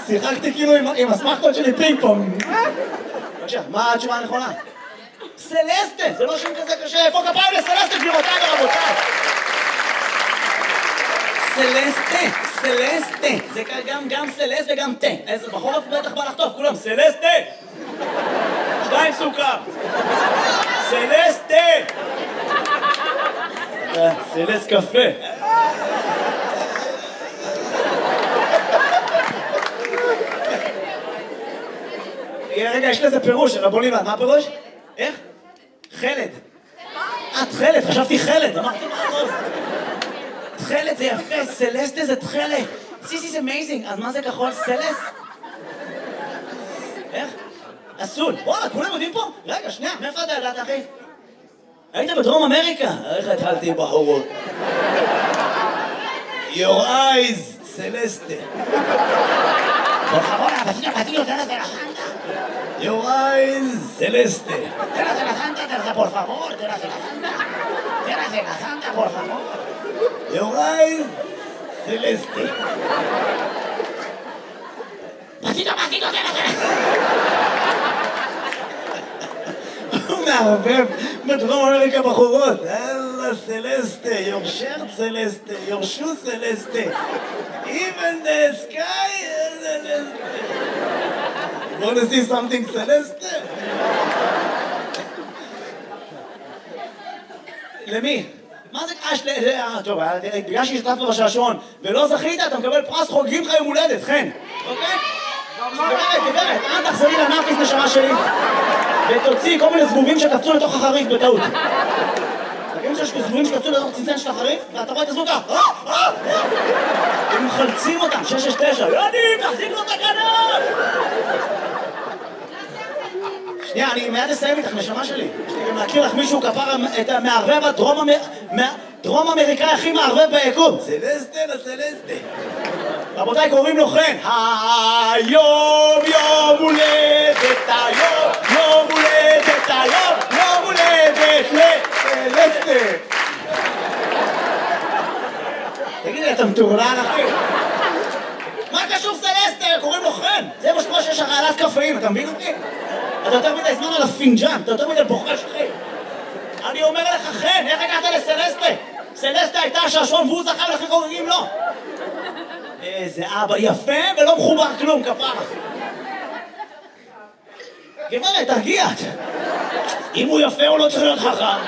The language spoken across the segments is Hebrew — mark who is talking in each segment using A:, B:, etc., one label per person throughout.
A: שיחקתי כאילו עם הסמכות שלי פינג פונג. בבקשה, מה התשובה הנכונה? סלסטה, זה לא שם כזה קשה. איפה כפיים לסלסטה, גבירותיי ורבותיי? סלסטה, סלסטה. זה גם סלסט וגם תה. איזה בחורף בטח בא לחטוף, כולם סלסטה. 2 סוכר. סלסטה. סלסט קפה. רגע, יש לזה פירוש, אבל בוא נלמד. מה הפירוש? איך? חלד. תכלת, חשבתי חלד. אמרתי מה הראש? תכלת זה יפה, סלסטה זה תכלת. This is amazing. אז מה זה כחול? סלס? איך? אסול. וואלה, כולם יודעים פה? רגע, שנייה, מאיפה אתה ידעת, אחי? היית בדרום אמריקה? איך התחלתי בחורות? Your eyes, סלסטה. Por favor, patillo, tras de la santa. Your eyes, celeste. Tras de la santa, por favor, tras de la santa. Tras de la santa, por favor. Your eyes, celeste. Patillo, tras de la הוא מערבב בדרום אמריקה בחורות. אללה סלסטה, your shirt סלסטה, your shoe סלסטה. Even the sky is celeste. Want to see something celeste? למי? מה זה קשלה? טוב, בגלל שהשתתפת בשעשועון ולא זכית, אתה מקבל פרס חוגגים לך יום הולדת, חן. אוקיי? גברת, אל תחזרי לנרקיס נשמה שלי ותוציא כל מיני זבובים שקפצו לתוך החריף בטעות. תגידו שיש זבובים שקפצו לתוך צנצן של החריף ואתה רואה את הזבוב ככה הם מחלצים אותם, 669 ילדים, תחזיק לו את הכנף! שנייה, אני מיד אסיים איתך נשמה שלי. אני מכיר לך מישהו כפר את המערבב הדרום אמריקאי הכי מערבב ביקום. סלסטה לסלסטה. רבותיי, קוראים לו חן. היום יום הולדת, יום הולדת, יום הולדת לסלסטה. תגידי, אתה מטורלל אחי? מה קשור סלסטה? קוראים לו חן. זה מה שקורה שיש הרעלת קפאים, אתה מבין אותי? אתה יותר מדי זמן על הפינג'אן, אתה יותר מדי בוחש אחי. אני אומר לך חן, איך הגעת לסלסטה? סלסטה הייתה השעשועון והוא זכה ולכן חוגגים לו. איזה אבא יפה ולא מחובר כלום, כפרה. גברת, תרגיע. אם הוא יפה הוא לא צריך להיות חכם.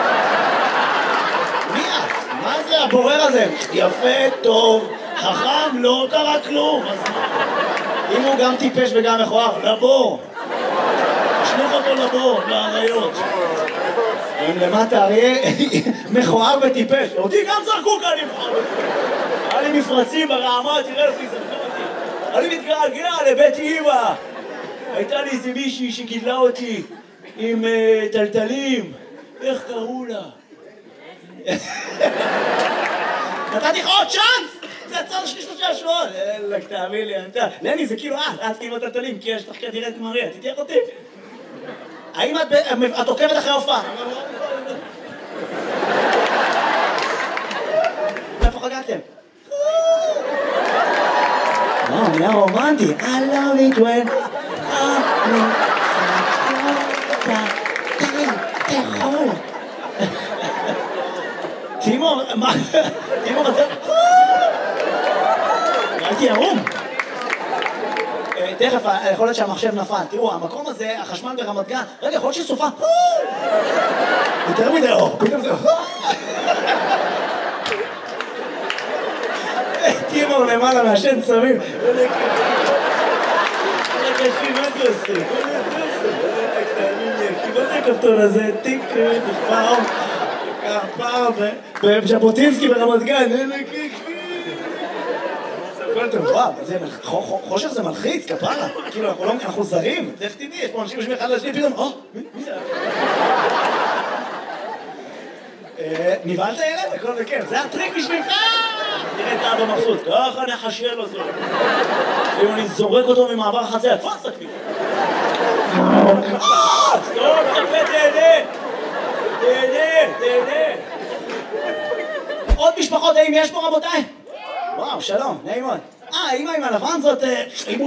A: מי את? מה זה הבורר הזה? יפה, טוב, חכם, לא קרה כלום. אם הוא גם טיפש וגם מכוער, לבור. תשלוח אותו לבור, לאריות. למטה אריה מכוער וטיפש. אותי גם זרקו כאן מכוער. היה לי מפרצים ברעמה, תראה לפי זה. אני מתגעגע לבית אמא. הייתה לי איזה מישהי שגידלה אותי עם טלטלים. איך קראו לה? נתתי לך עוד צ'אנס! זה הצד שלי 3 שבועות. אלק, תאמין לי, אתה... לני, זה כאילו את כאילו הטלטלים, כי יש לך כנראה את מריה, תתייח אותי. האם את עוקבת אחרי הופעה? איפה חגגתם? נהיה רומנטי. I love it when תאכול. תימור, מה? תימור, אתה... הייתי ערום. תכף, יכול להיות שהמחשב נפל. תראו, המקום הזה, החשמל ברמת גן, רגע, יכול להיות שסופה. יותר מדי אור, פתאום זה... תימור למעלה מהשן צמים. רגע, אחי, מה זה עושה? מה זה הכפתור הזה? טיק, פעם, פעם, בז'בוטינסקי ברמת גן. וואו, חושך זה מלחיץ, כפרה. כאילו, אנחנו זרים. איך תדעי, יש פה אנשים יושבים אחד לשני, פתאום, מי זה? נבהלת ילד? הכל בכיף. זה הטריק בשבילך! תראה את האבא מבסוט. ככה נחשל אותו. אם אני זורק אותו ממעבר החציה, תפס תקליט. טוב, תקפה, תהנה. תהנה. עוד משפחות, האם יש פה רבותיי? וואו, שלום, נעים מאוד. האמא עם הלבן זאת...